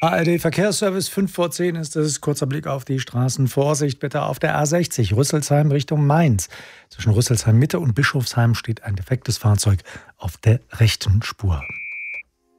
ARD Verkehrsservice, 5 vor 10 ist es. Kurzer Blick auf die Straßen. Vorsicht bitte auf der A60, Rüsselsheim Richtung Mainz. Zwischen Rüsselsheim Mitte und Bischofsheim steht ein defektes Fahrzeug auf der rechten Spur.